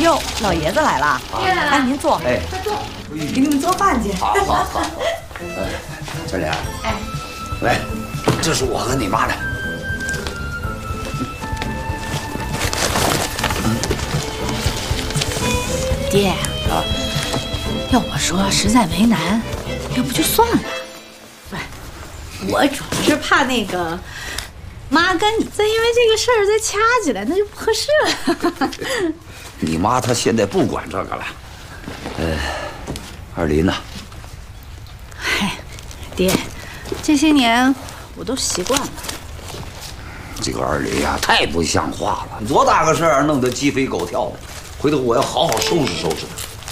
哟，老爷子来了，哎，您坐， 哎， 快坐，给你们做饭去。 好。春莲， 哎， 来，这是我和你妈的。 爹啊， 要我说，实在为难，要不就算了。不是，我主要是怕那个妈跟你再因为这个事儿再掐起来，那就不合适了。 你妈她现在不管这个了。二林呢？ 嗨，爹，这些年我都习惯了。 这个二林呀，太不像话了！多大个事儿，弄得鸡飞狗跳的。回头我要好好收拾收拾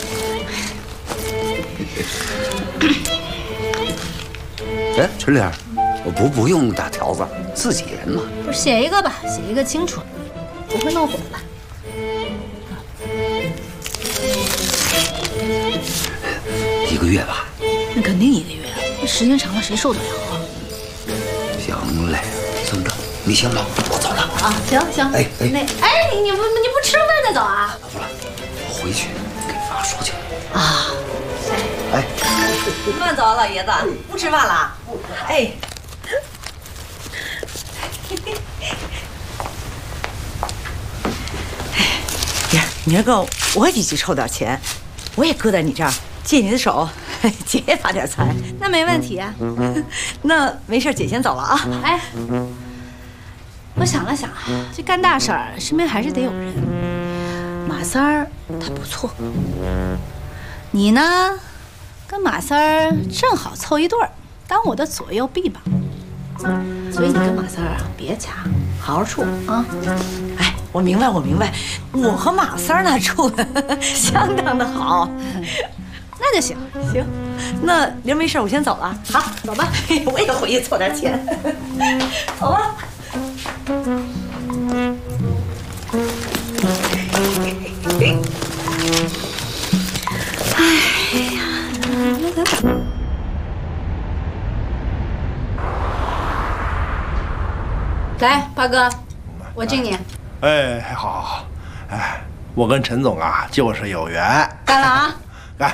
他。哎，春莲，我不用打条子，自己人嘛。 不是写一个吧，写一个清楚，不会弄混了。 1个月吧。 那肯定1个月，那时间长了谁受得了啊？ 行嘞，这么着，你先忙，我走了。 啊，行，你不吃饭再走啊？ 不了，我回去给妈说去。 啊， 哎， 慢走啊，老爷子，不吃饭了？哎，呀，明儿个我一起凑点钱，我也搁在你这儿，借你的手，姐也发点财。 那没问题啊。 那没事，姐先走了啊。 哎，我想了想啊，这干大事儿身边还是得有人。马三儿他不错，你呢，跟马三儿正好凑一对儿，当我的左右臂膀。所以你跟马三儿啊，别掐，好好处啊。 哎，我明白，我和马三儿那处的相当的好。 那就行。 行，那玲没事，我先走了。 好，走吧。 我也回去凑点钱。走吧。 哎呀，那咱打。来，八哥，我敬你。 哎，好，哎，我跟陈总啊就是有缘。 干了啊！ 干！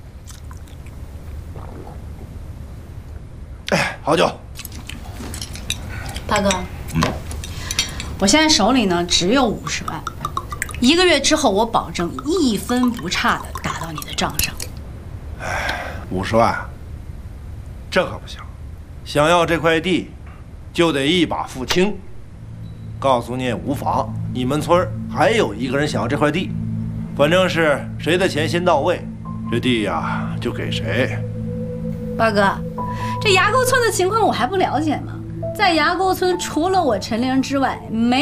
哎，好酒。 八哥，我现在手里呢只有50万，1个月之后我保证1分不差的打到你的账上。 哎，50万，这可不行，想要这块地，就得一把付清。告诉你也无妨，你们村还有1个人想要这块地，反正是谁的钱先到位，这地呀就给谁。 八哥，这崖沟村的情况我还不了解吗？在崖沟村，除了我陈玲之外，没